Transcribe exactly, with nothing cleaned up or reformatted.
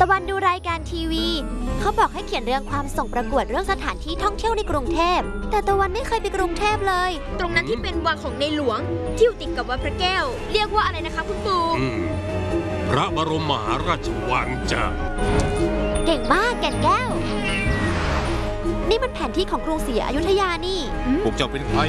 ตะวันดูรายการทีวีเขาบอกให้เขียนเรื่องความส่งประกวดเรื่องสถานที่ท่องเที่ยวในกรุงเทพแต่ตะวันไม่เคยไปกรุงเทพเลยตรงนั้นที่เป็นวังของในหลวงที่อยู่ติดกับวัดพระแก้วเรียกว่าอะไรนะคะคุณปู่พระบรมมหาราชวังจ้ะเก่งมากแก่นแก้วนี่มันแผนที่ของกรุงศรีอยุธยานี่พวกเจ้าเป็นใคร